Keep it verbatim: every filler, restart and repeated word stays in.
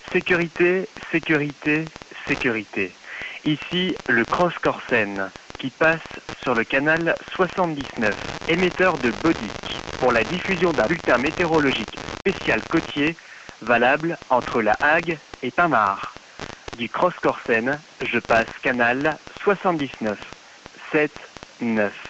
Sécurité, sécurité, sécurité. Ici, le Cross Corsen, qui passe sur le canal soixante-dix-neuf, émetteur de Bodic, pour la diffusion d'un bulletin météorologique spécial côtier, valable entre La Hague et Pinmar. Du Cross Corsen, je passe canal soixante-dix-neuf, sept, neuf.